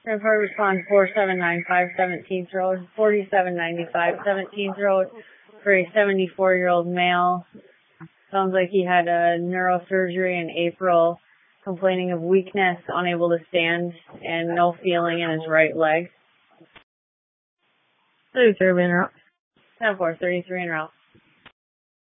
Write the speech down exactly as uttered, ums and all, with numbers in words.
Report response four seven nine five seventeenth Road, forty-seven ninety-five seventeenth Road for a seventy-four-year-old male. Sounds like he had a neurosurgery in April, complaining of weakness, unable to stand, and no feeling in his right leg. thirty-three en route. ten four, thirty-three en route.